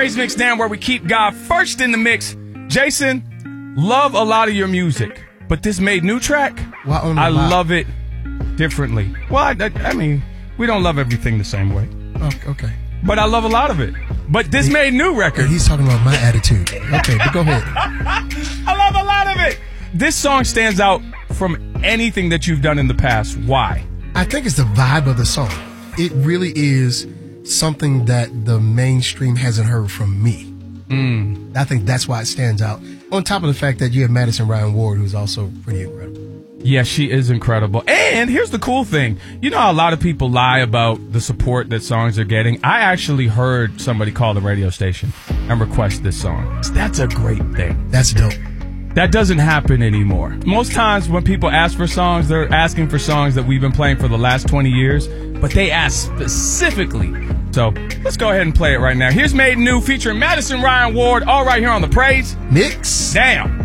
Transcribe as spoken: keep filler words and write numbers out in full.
Praise Mix Down, where we keep God first in the mix. Jason, love a lot of your music, but this Made New track, well, I, I love it differently. Well, I, I mean, we don't love everything the same way. Okay. okay. But I love a lot of it. But this he, Made New record. He's talking about my attitude. Okay, but go ahead. I love a lot of it. This song stands out from anything that you've done in the past. Why? I think it's the vibe of the song. It really is something that the mainstream hasn't heard from me. Mm. I think that's why it stands out. On top of the fact that you have Madison Ryan Ward, who's also pretty incredible. Yeah, she is incredible. And here's the cool thing. You know how a lot of people lie about the support that songs are getting? I actually heard somebody call the radio station and request this song. That's a great thing. That's dope. That doesn't happen anymore. Most times when people ask for songs, they're asking for songs that we've been playing for the last twenty years, but they ask specifically. So let's go ahead and play it right now. Here's Made New featuring Madison Ryan Ward, all right here on the Praise Mix Down.